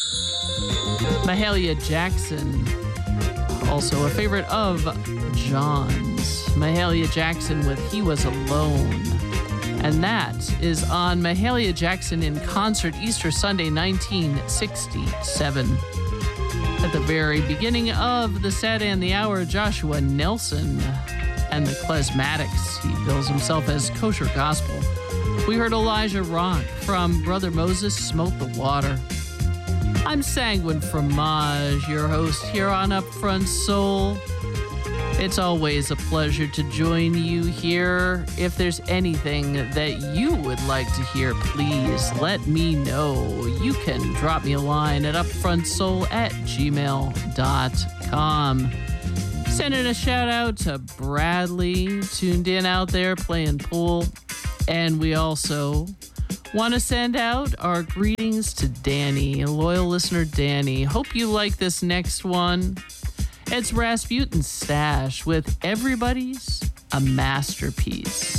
Mahalia Jackson, also a favorite of John's. Mahalia Jackson with He Was Alone. And that is on Mahalia Jackson in Concert, Easter Sunday, 1967. At the very beginning of the Sad and the Hour, Joshua Nelson and the Klezmatics. He bills himself as kosher gospel. We heard Elijah Rock from Brother Moses Smote the Water. I'm Sanguine Fromage, your host here on Upfront Soul. It's always a pleasure to join you here. If there's anything that you would like to hear, please let me know. You can drop me a line at upfrontsoul@gmail.com. Sending a shout out to Bradley, tuned in out there playing pool. And we also want to send out our greetings to Danny, a loyal listener, Danny. Hope you like this next one. It's Rasputin Stash with Everybody's a Masterpiece.